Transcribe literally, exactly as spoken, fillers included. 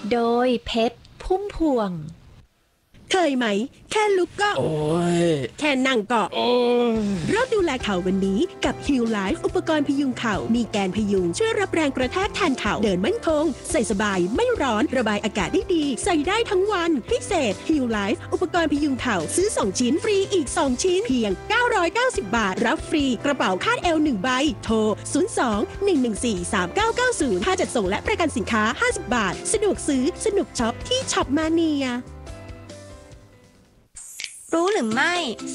โดยเพชรพุ่มพวงเคยไหมแค่ลุกก็โอ้ยแค่นั่งก็โอ้ยเริ่มดูแลเข่าวันนี้กับ Heal Life อุปกรณ์พยุงเข่ามีแกนพยุงช่วยรับแรงกระแทกแทนเข่าเดินมั่นคงใส่สบายไม่ร้อนระบายอากาศได้ดีใส่ได้ทั้งวันพิเศษ Heal Life อุปกรณ์พยุงเข่าซื้อสองชิ้นฟรีอีกสองชิ้นเพียงเก้าร้อยเก้าสิบบาทรับฟรีกระเป๋าคาดเอวหนึ่งใบโทรศูนย์ สอง หนึ่ง หนึ่ง สี่ สาม เก้า เก้า ศูนย์ค่าจัดส่งและประกันสินค้าห้าสิบบาทสะดวกซื้อสนุกช็อปที่ช็อปมาเนียรู้หรือไม่